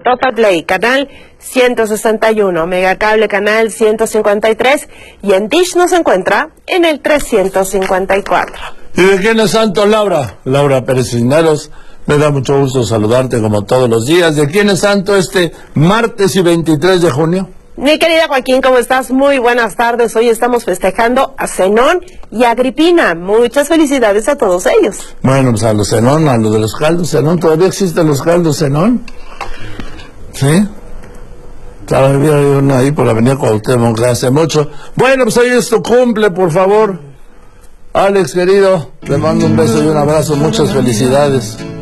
Total Play, canal 161, Megacable, canal 153, y en Dish nos encuentra en el 354. ¿Y de quién es santo, Laura? Laura Pérez Cisneros, me da mucho gusto saludarte como todos los días. ¿De quién es santo este martes y 23 de junio? Mi querida Joaquín, ¿cómo estás? Muy buenas tardes. Hoy estamos festejando a Zenón y a Agripina. Muchas felicidades a todos ellos. Bueno, pues a los Zenón, a los de los caldos Zenón. ¿Todavía existen los caldos Zenón? ¿Sí? Había uno ahí por la avenida Cuauhtémoc hace mucho. Bueno, pues hoy es tu cumple, por favor. Alex, querido, te mando un beso y un abrazo. Muchas felicidades.